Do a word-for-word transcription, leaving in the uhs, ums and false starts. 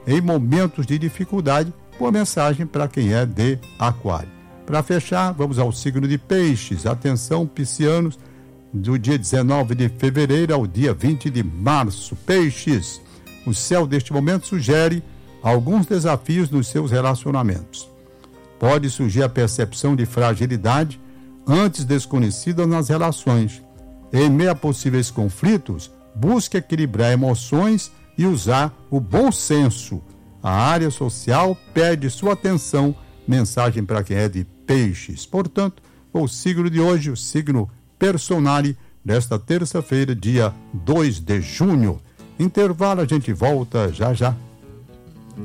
em momentos de dificuldade. Boa mensagem para quem é de Aquário. Para fechar, vamos ao signo de Peixes. Atenção, piscianos, do dia dezenove de fevereiro ao dia vinte de março. Peixes, o céu deste momento sugere alguns desafios nos seus relacionamentos. Pode surgir a percepção de fragilidade antes desconhecida nas relações. Em meio a possíveis conflitos, busque equilibrar emoções e usar o bom senso. A área social pede sua atenção. Mensagem para quem é de Peixes. Portanto, o signo de hoje, o signo Personale, desta terça-feira, dia dois de junho. Intervalo, a gente volta já já.